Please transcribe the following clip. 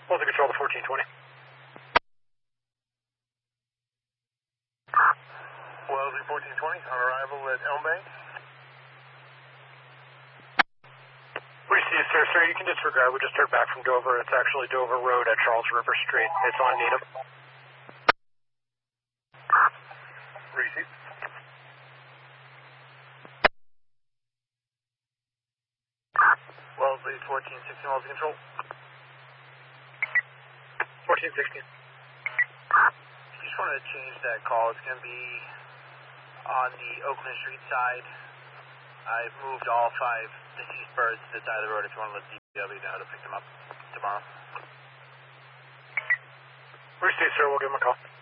Wellesley Control to 1420. Wellesley 1420, on arrival at Elm Bank. Receive, sir. Sir, you can disregard. We just heard back from Dover. It's actually Dover Road at Charles River Street. It's on Needham. Receive. Wellesley 1416, Wellesley Control. 1416. Just want to change that call. It's going to be on the Oakland Street side. I've moved all 5 deceased birds to the side of the road if you want to let DPW know to pick them up tomorrow. Receive, sir. We'll give him a call.